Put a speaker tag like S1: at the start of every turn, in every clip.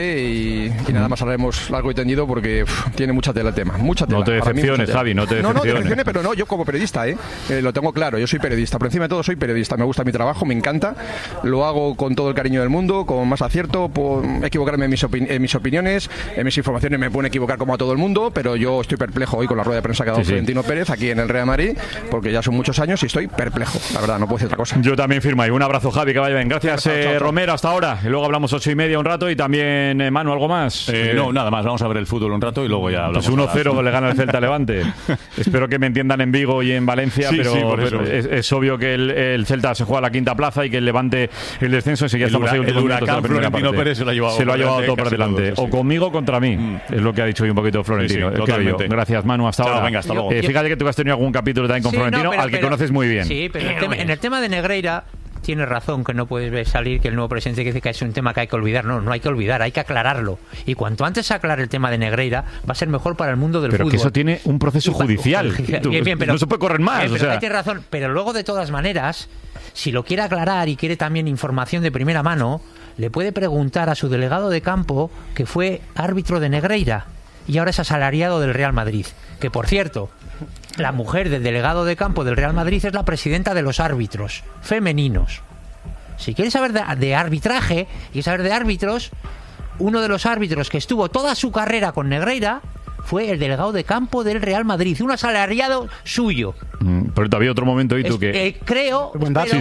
S1: y nada más hablaremos largo y tendido porque tiene mucha tela el tema, mucha tela.
S2: No te decepciones, Javi, no te decepciones.
S1: Pero no, yo como periodista, lo tengo claro, yo soy periodista, por encima de todo soy periodista, me gusta mi trabajo, me encanta, lo hago con todo el cariño del mundo, con más acierto, por equivocarme en mis opiniones, en mis informaciones me pueden equivocar como a todo el mundo, pero yo estoy perplejo hoy con la rueda de prensa que ha dado Florentino Pérez aquí en el Real Madrid, porque ya son muchos años y estoy perplejo, la verdad, no puedo decir otra cosa.
S2: Yo también firmo ahí, un abrazo, Javi, que vaya bien. Gracias, chao. Romero, hasta ahora, y luego hablamos 8:30 un rato y también Manu, ¿algo más?
S3: No, nada más, vamos a ver el fútbol un rato y luego ya hablamos.
S2: Pues 1-0 le gana el Celta Levante. Espero que me entiendan en Vigo y en Valencia, pero es obvio que el Celta se juega a la quinta plaza y que el Levante el descenso, y que ya estamos ahí últimos minutos de la primera parte.
S3: Florentino Pérez se lo ha llevado
S2: todo por delante. O conmigo o contra mí, es lo que ha dicho hoy un poquito Florentino. Creo yo. Gracias, Manu, hasta ahora.
S3: Venga, hasta luego.
S2: Fíjate que tú has tenido algún capítulo también con Florentino, al que conoces muy bien.
S4: Sí, pero en el tema de Negreira tienes razón, que no puedes salir que el nuevo presidente dice que es un tema que hay que olvidar. No hay que olvidar, hay que aclararlo. Y cuanto antes se aclare el tema de Negreira, va a ser mejor para el mundo del fútbol.
S2: Pero que eso tiene un proceso judicial.
S4: Bien, pero,
S2: no se puede correr más.
S4: Pero tienes razón. Pero luego, de todas maneras, si lo quiere aclarar y quiere también información de primera mano, le puede preguntar a su delegado de campo, que fue árbitro de Negreira y ahora es asalariado del Real Madrid. Que, por cierto, la mujer del delegado de campo del Real Madrid es la presidenta de los árbitros femeninos. Si quieres saber de arbitraje y saber de árbitros, uno de los árbitros que estuvo toda su carrera con Negreira fue el delegado de campo del Real Madrid, un asalariado suyo.
S2: Pero todavía otro momento y tú que
S4: creo,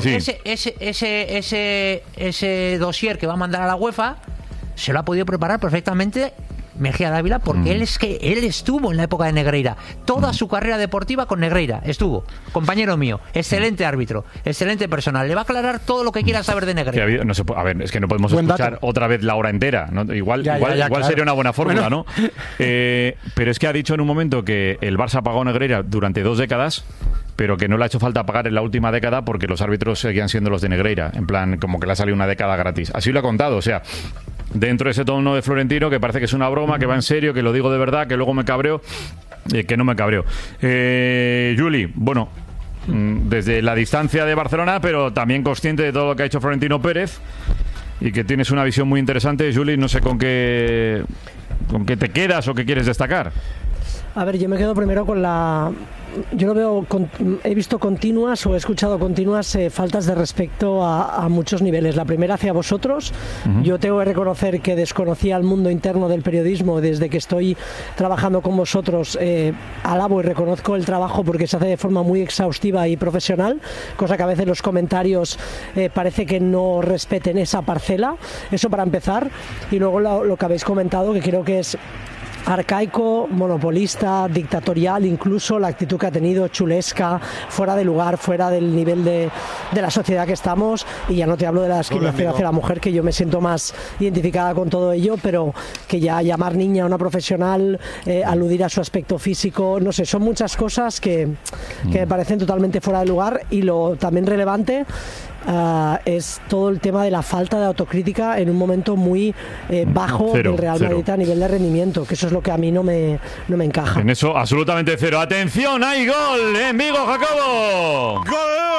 S4: ese dossier que va a mandar a la UEFA se lo ha podido preparar perfectamente Mejía Dávila, porque él estuvo en la época de Negreira, toda su carrera deportiva con Negreira estuvo, compañero mío, excelente árbitro, excelente personal, le va a aclarar todo lo que quiera saber de Negreira.
S2: No se puede, a ver, es que no podemos escuchar otra vez la hora entera, ¿no? Igual claro. Sería una buena fórmula, ¿no? Pero es que ha dicho en un momento que el Barça pagó a Negreira durante 2 décadas, pero que no le ha hecho falta pagar en la última década porque los árbitros seguían siendo los de Negreira, en plan, como que le ha salido una década gratis. Así lo ha contado, o sea, dentro de ese tono de Florentino, que parece que es una broma, que va en serio, que lo digo de verdad, que luego me cabreo, que no me cabreo. Juli, bueno, desde la distancia de Barcelona, pero también consciente de todo lo que ha hecho Florentino Pérez y que tienes una visión muy interesante, Juli, no sé con qué te quedas o qué quieres destacar.
S5: A ver, yo me quedo primero con la... Yo no veo, he visto continuas o he escuchado continuas faltas de respeto a muchos niveles. La primera hacia vosotros. Yo tengo que reconocer que desconocía el mundo interno del periodismo. Desde que estoy trabajando con vosotros, alabo y reconozco el trabajo porque se hace de forma muy exhaustiva y profesional, cosa que a veces los comentarios parece que no respeten esa parcela. Eso para empezar. Y luego lo que habéis comentado, que creo que es arcaico, monopolista, dictatorial, incluso la actitud que ha tenido, chulesca, fuera de lugar, fuera del nivel de la sociedad que estamos, y ya no te hablo de la discriminación hacia la mujer, que yo me siento más identificada con todo ello, pero que ya llamar niña a una profesional, aludir a su aspecto físico, no sé, son muchas cosas que me parecen totalmente fuera de lugar. Y lo también relevante es todo el tema de la falta de autocrítica en un momento muy bajo del Real Madrid a nivel de rendimiento, que eso es lo que a mí no me encaja.
S2: En eso absolutamente cero. ¡Atención! ¡Hay gol en Vigo, Jacobo!
S6: ¡Gol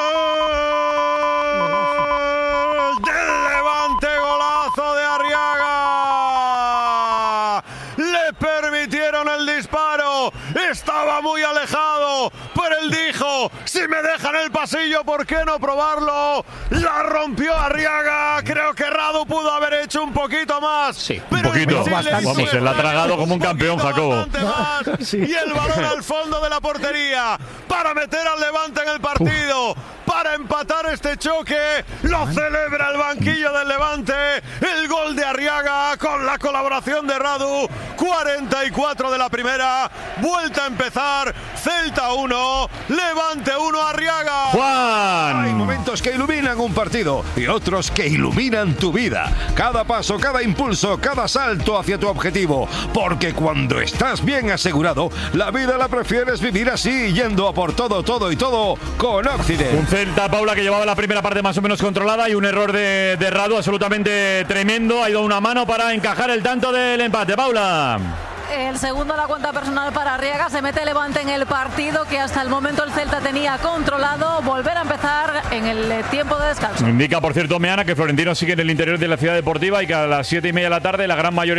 S6: del Levante! ¡Golazo de Arriaga! Le permitieron el disparo, estaba muy alejado, pero él dijo: si me dejan el pasillo, ¿por qué no probarlo? La rompió Arriaga. Creo que Radu pudo haber hecho un poquito más.
S2: Sí, un poquito. Vamos, se la ha tragado como un campeón, Jacobo.
S6: Sí. Y el balón al fondo de la portería para meter al Levante en el partido. Para empatar este choque, lo celebra el banquillo del Levante. El gol de Arriaga con la colaboración de Radu. 44 de la primera. Vuelta a empezar. Celta 1, Levante 1, Arriaga.
S2: Juan.
S7: Hay momentos que iluminan un partido y otros que iluminan tu vida. Cada paso, cada impulso, cada salto hacia tu objetivo. Porque cuando estás bien asegurado, la vida la prefieres vivir así, yendo a por todo y todo con Occident.
S2: Un Celta, Paula, que llevaba la primera parte más o menos controlada, y un error de Radu absolutamente tremendo. Ha ido una mano para encajar el tanto del empate, Paula.
S8: el segundo la cuenta personal para Arriaga. Se mete Levante en el partido que hasta el momento el Celta tenía controlado. Volver a empezar en el tiempo de descanso.
S2: Indica, por cierto, Meana, que Florentino sigue en el interior de la ciudad deportiva y que a las 7:30 de la tarde la gran mayoría